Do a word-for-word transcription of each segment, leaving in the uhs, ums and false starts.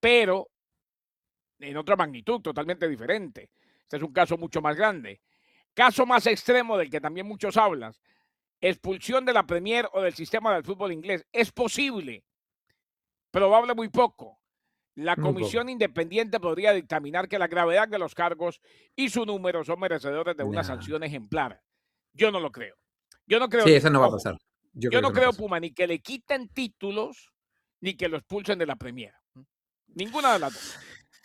pero en otra magnitud, totalmente diferente. Este es un caso mucho más grande. Caso más extremo del que también muchos hablan, expulsión de la Premier o del sistema del fútbol inglés. Es posible, probable muy poco. La Muy poco. comisión independiente podría dictaminar que la gravedad de los cargos y su número son merecedores de una No. sanción ejemplar. Yo no lo creo. Yo no creo Sí, ni, eso no va a ojo, pasar. Yo yo creo que no eso no creo, pasa. Puma, ni que le quiten títulos, ni que lo expulsen de la Premier. Ninguna de las dos.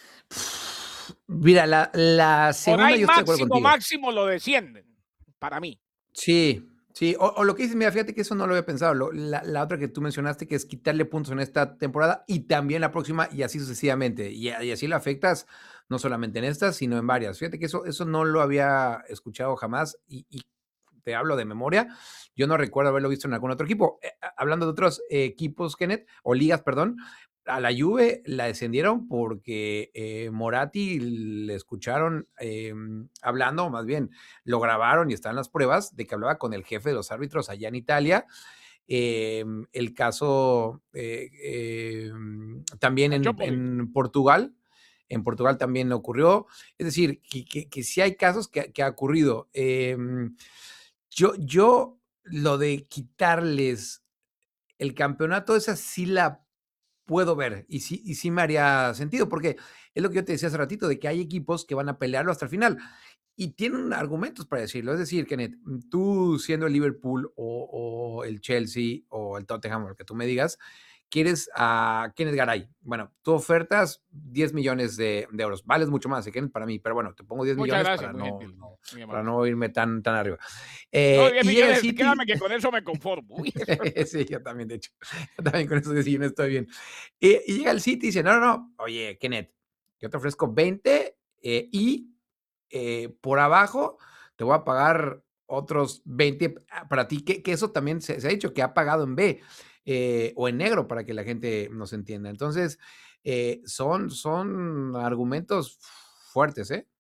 Mira, la la Por segunda ahí yo estoy de acuerdo máximo, contigo. máximo lo descienden, para mí. Sí, sí, o o lo que dices, mira, fíjate que eso no lo había pensado. Lo la la otra que tú mencionaste, que es quitarle puntos en esta temporada y también la próxima, y así sucesivamente. Y y así lo afectas, no solamente en esta, sino en varias. Fíjate que eso eso no lo había escuchado jamás, y y te hablo de memoria. Yo no recuerdo haberlo visto en algún otro equipo. Eh, ha hablando de otros equipos, Kenneth, o ligas, perdón, a la Juve la descendieron porque, eh, Moratti le escucharon, em, hablando, o más bien, lo grabaron y están las pruebas de que hablaba con el jefe de los árbitros allá en Italia. Em, el caso, eh, em, también en Calciopoli. en Portugal, en Portugal también ocurrió. Es decir, que que que sí hay casos que que ha ocurrido. Em, yo yo lo de quitarles el campeonato, esa sí la puedo ver, y sí y sí me haría sentido, porque es lo que yo te decía hace ratito, de que hay equipos que van a pelearlo hasta el final, y tienen argumentos para decirlo. Es decir, Kenneth, tú siendo el Liverpool, o o el Chelsea, o el Tottenham, o el que tú me digas, quieres a Kenneth Garay. Bueno, tú ofertas diez millones de de euros. Vales mucho más, eh, Kenneth, para mí, pero bueno, te pongo diez Muchas millones gracias, para muy no gentil, no muy para amable. no irme tan tan arriba. No, Eh, diez y llega el millones, City créame que con eso me conformo. Uy, eso sí, yo también, de hecho, yo también con esos diez millones estoy bien. Y y llega el City y dice: "No, no, no, oye, Kenneth, yo te ofrezco veinte, eh, y, eh, por abajo te voy a pagar otros veinte ah, para ti", que que eso también se se ha dicho que ha pagado en B, eh, o en negro, para que la gente nos entienda. Entonces, eh, son son argumentos fuertes, ¿eh?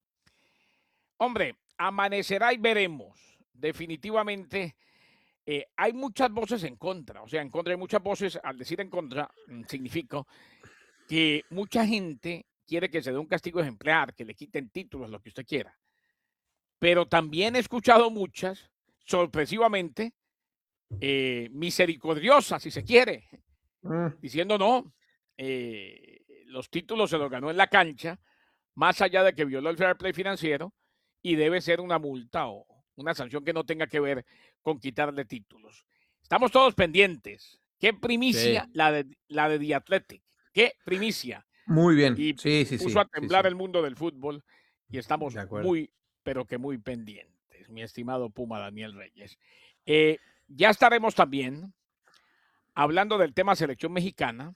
Hombre, amanecerá y veremos. Definitivamente, eh, hay muchas voces en contra. O sea, en contra hay muchas voces. Al decir en contra, mm, significa que mucha gente quiere que se dé un castigo ejemplar, que le quiten títulos, lo que usted quiera. Pero también he escuchado muchas, sorpresivamente, eh, misericordiosas, si se quiere, Mm. diciendo no, eh, los títulos se los ganó en la cancha, más allá de que violó el fair play financiero, y debe ser una multa o una sanción que no tenga que ver con quitarle títulos. Estamos todos pendientes. Qué primicia Sí. la de la de The Athletic, qué primicia. Muy bien. Y Sí, sí, puso a sí, sí, temblar sí. el mundo del fútbol y estamos De acuerdo. muy, pero que muy pendientes, mi estimado Puma Daniel Reyes. Eh, ya estaremos también hablando del tema selección mexicana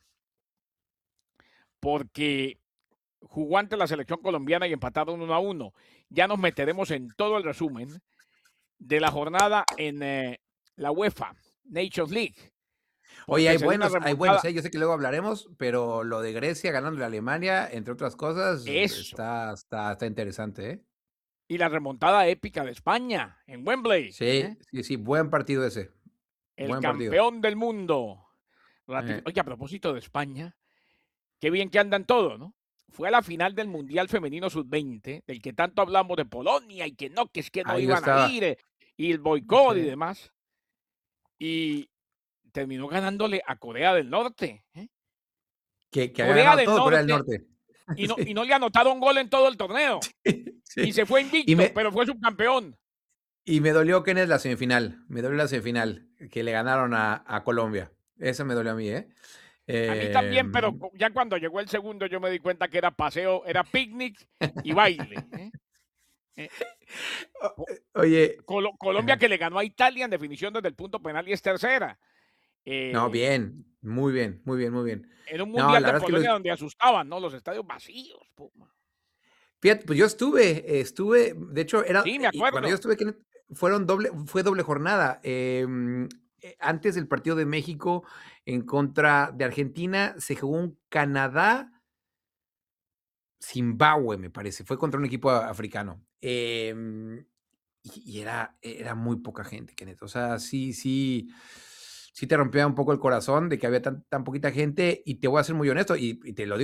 porque jugó ante la selección colombiana y empataron uno a uno. Ya nos meteremos en todo el resumen de la jornada en eh, la UEFA Nations League, Oye, porque hay se dio una buenos hay buenos, remontada. ¿eh? Yo sé que luego hablaremos, pero lo de Grecia ganándole a Alemania, entre otras cosas, Eso. está está está interesante, ¿eh? Y la remontada épica de España en Wembley, Sí, ¿eh? sí, sí, buen partido ese. El Buen partido. campeón del mundo. Ratifi Eh. oye, a propósito de España, qué bien que andan todos, ¿no? Fue a la final del Mundial Femenino Sub veinte, del que tanto hablamos de Polonia y que no, que es que no Ahí yo iban a estaba. ir, eh, y el boicot y Sí. demás. Y terminó ganándole a Corea del Norte, ¿eh? Que que había Corea ganado del todo Corea del Norte, Norte. y no y Sí. no le anotaron gol en todo el torneo. Y Sí. se fue Y invicto, me pero fue subcampeón. y me dolió, Kenneth, la semifinal. Me dolió la semifinal, que le ganaron a a Colombia. Esa me dolió a mí, ¿eh? A mí también, pero Em co ya cuando llegó el segundo, yo me di cuenta que era paseo, era picnic y baile, ¿eh? Eh O Co eh, oye Colo Colombia ajá. que le ganó a Italia en definición desde el punto penal y es tercera. No, Eh bien, muy bien, muy bien, muy bien. En un No, mundial la de verdad es que lo Polonia dis donde asustaban, ¿no? Los estadios vacíos, Puma. Fíjate, pues yo estuve estuve, de hecho, era Sí, me y cuando yo acuerdo. estuve, Kenneth, fueron doble fue doble jornada. Em, eh, antes del partido de México en contra de Argentina, se jugó un Canadá Zimbabue, me parece, fue contra un equipo africano. Em, y y era era muy poca gente, Kenneth. O sea, sí sí sí te rompía un poco el corazón de que había tan tan poquita gente, y te voy a ser muy honesto, y y te lo digo